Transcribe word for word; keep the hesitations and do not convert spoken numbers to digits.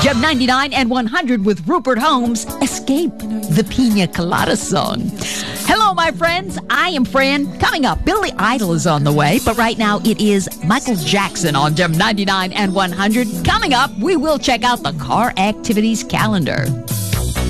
Gem ninety-nine and one hundred with Rupert Holmes, Escape, the Pina Colada song. Hello, my friends. I am Fran. Coming up, Billy Idol is on the way, but right now it is Michael Jackson on Gem ninety-nine and one hundred. Coming up, we will check out the car activities calendar.